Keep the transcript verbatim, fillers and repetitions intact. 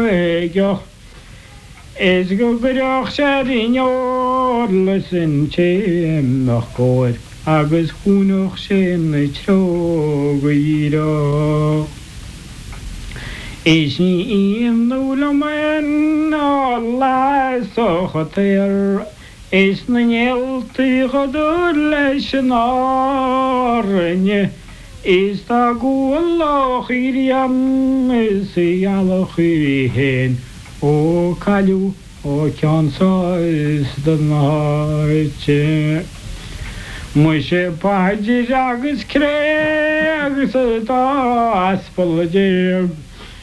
ego is go goch sé orla sin sé nach goir agus húnoch sin na tro go írá. Is ní íon núla man á lásochatéir is na ngealtaí chodúr leis an árinne is tá gúlach íriam is i alach í hen ó caiú ó ceansáis den háite. Mu sé páidir agus cré agus atá aspal a déag